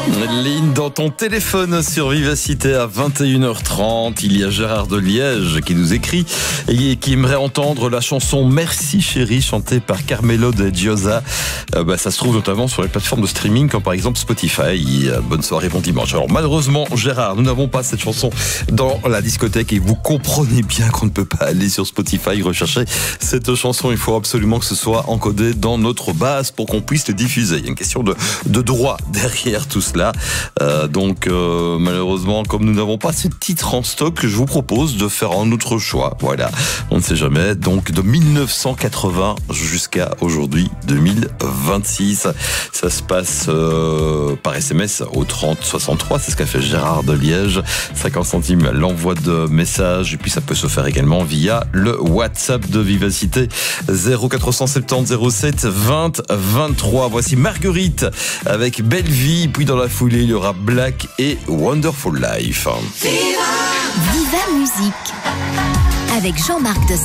Ligne dans ton téléphone sur Vivacité à 21h30. Il y a Gérard de Liège qui nous écrit et qui aimerait entendre la chanson Merci Chérie chantée par Carmelo de Giosa. Ça se trouve notamment sur les plateformes de streaming comme par exemple Spotify. Bonne soirée, bon dimanche. Alors malheureusement Gérard, nous n'avons pas cette chanson dans la discothèque et vous comprenez bien qu'on ne peut pas aller sur Spotify rechercher cette chanson. Il faut absolument que ce soit encodé dans notre base pour qu'on puisse le diffuser. Il y a une question de droit derrière tout cela. Malheureusement, comme nous n'avons pas ce titre en stock, je vous propose de faire un autre choix. Voilà, on ne sait jamais. Donc de 1980 jusqu'à aujourd'hui 2026. Ça se passe par SMS au 3063. C'est ce qu'a fait Gérard de Liège. 50 centimes l'envoi de message. Et puis ça peut se faire également via le WhatsApp de Vivacité 0470 07 20 23. Voici Marguerite avec Belle Vie. Puis dans la foulée, il y aura Black et Wonderful Life. Viva Musique avec Jean-Marc de